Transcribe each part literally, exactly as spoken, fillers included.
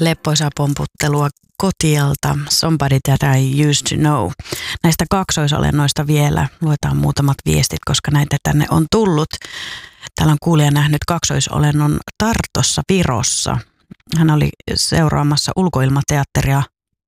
leppoisaa pomputtelua Kotialta, Somebody That I Used to Know. Näistä kaksoisolennoista vielä luetaan muutamat viestit, koska näitä tänne on tullut. Täällä on kuulija nähnyt kaksoisolennon Tartossa, Virossa. Hän oli seuraamassa ulkoilmateatteria,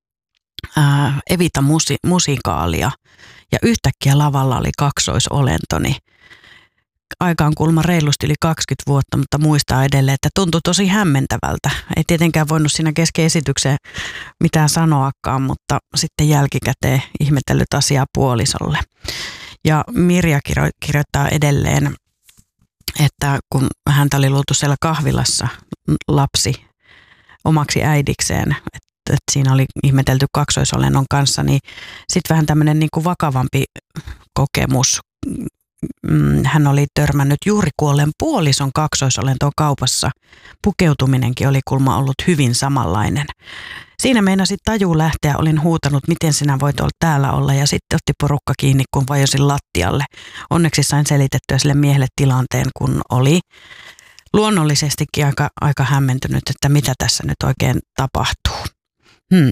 ää, Evita musi- musikaalia ja yhtäkkiä lavalla oli kaksoisolentoni. Aika on kulma reilusti yli kaksikymmentä vuotta, mutta muistaa edelleen, että tuntui tosi hämmentävältä. Ei tietenkään voinut siinä kesken esitykseen mitään sanoakaan, mutta sitten jälkikäteen ihmetellyt asiaa puolisolle. Ja Mirja kirjo- kirjoittaa edelleen, että kun häntä oli luultu siellä kahvilassa lapsi omaksi äidikseen, että, että siinä oli ihmetelty kaksoisolennon kanssa, niin sitten vähän tämmöinen niin kuin vakavampi kokemus. Hän oli törmännyt juuri kuolleen puolison kaksoisolentoon kaupassa. Pukeutuminenkin oli kulma ollut hyvin samanlainen. Siinä meinasi taju lähteä, olin huutanut, miten sinä voit olla täällä olla, ja sitten otti porukka kiinni, kun vajosin lattialle. Onneksi sain selitettyä sille miehelle tilanteen, kun oli luonnollisestikin aika, aika hämmentynyt, että mitä tässä nyt oikein tapahtuu. Hmm.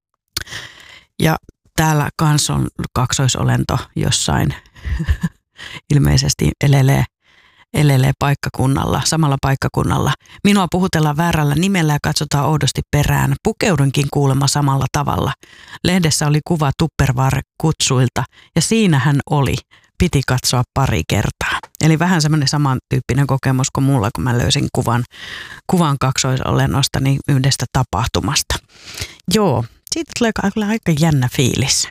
Ja täällä kans on kaksoisolento jossain ilmeisesti elelee, elelee paikkakunnalla, samalla paikkakunnalla. Minua puhutellaan väärällä nimellä ja katsotaan oudosti perään. Pukeudunkin kuulemma samalla tavalla. Lehdessä oli kuva Tupperware-kutsuilta ja siinä hän oli. Piti katsoa pari kertaa. Eli vähän semmoinen samantyyppinen kokemus kuin mulla, kun mä löysin kuvan, kuvan kaksoisolennosta niin yhdestä tapahtumasta. Joo, siitä tulee kyllä aika jännä fiilis.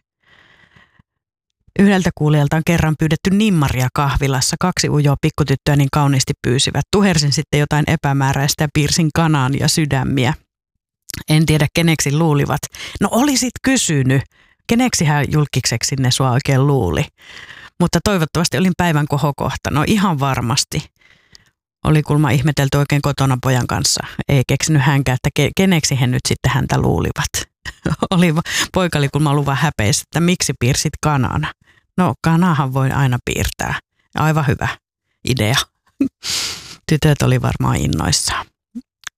Yhdeltä kuulijalta on kerran pyydetty nimmaria kahvilassa. Kaksi ujoa pikkutyttöä niin kauniisti pyysivät. Tuhersin sitten jotain epämääräistä ja piirsin kanaan ja sydämiä. En tiedä keneksi luulivat. No olisit kysynyt, keneksi hän julkiseksi ne sua oikein luuli. Mutta toivottavasti olin päivän kohokohta. No ihan varmasti. Oli kulma ihmetelty oikein kotona pojan kanssa. Ei keksinyt hänkään, että ke- keneksi he nyt sitten häntä luulivat. Oli, poika oli kulma luvan häpeistä, että miksi piirsit kanana. No kanahan voi aina piirtää. Aivan hyvä idea. Tytöt oli varmaan innoissaan.